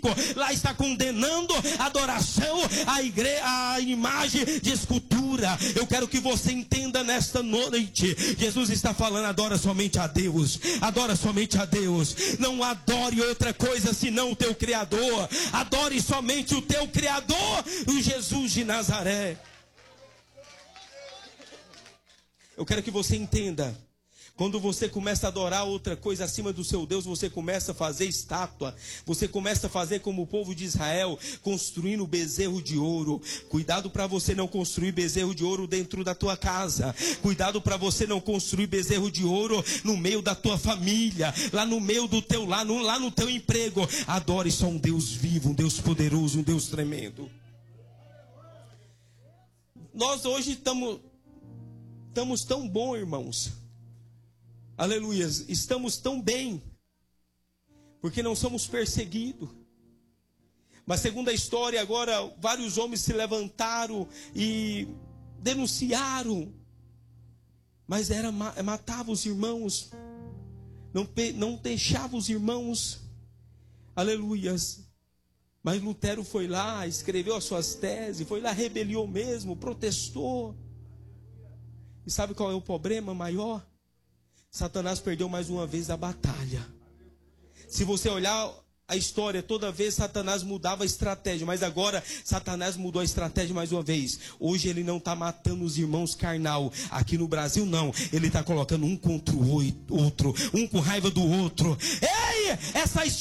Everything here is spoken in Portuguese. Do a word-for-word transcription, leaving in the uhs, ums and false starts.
bíblico. Lá está condenando a adoração à igreja, à imagem de escultura. Eu quero que você entenda nesta noite. Jesus está falando: adora somente a Deus. Adora somente a Deus. Não adore outra coisa senão o teu Criador. Adore somente o teu Criador, o Jesus de Nazaré. Eu quero que você entenda. Quando você começa a adorar outra coisa acima do seu Deus, você começa a fazer estátua. Você começa a fazer como o povo de Israel, construindo bezerro de ouro. Cuidado para você não construir bezerro de ouro dentro da tua casa. Cuidado para você não construir bezerro de ouro no meio da tua família, lá no meio do teu lar, no, lá no teu emprego. Adore só um Deus vivo, um Deus poderoso, um Deus tremendo. Nós hoje estamos estamos tão bom, irmãos. Aleluia, estamos tão bem, porque não somos perseguidos. Mas segundo a história agora, vários homens se levantaram e denunciaram. Mas era, matava os irmãos, não, não deixava os irmãos. Aleluias. Mas Lutero foi lá, escreveu as suas teses, foi lá, rebeliou mesmo, protestou. E sabe qual é o problema maior? Satanás perdeu mais uma vez a batalha. Se você olhar a história, toda vez Satanás mudava a estratégia, mas agora Satanás mudou a estratégia mais uma vez. Hoje ele não está matando os irmãos carnal. Aqui no Brasil não, ele está colocando um contra o outro, um com raiva do outro. Ei, essa história